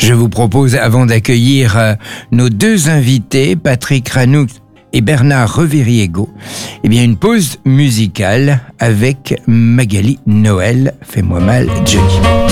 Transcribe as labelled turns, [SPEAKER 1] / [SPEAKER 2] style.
[SPEAKER 1] Je vous propose, avant d'accueillir nos deux invités, Patrick Ranoux et Bernard Reviriego, une pause musicale avec Magali Noël, Fais-moi mal, Johnny.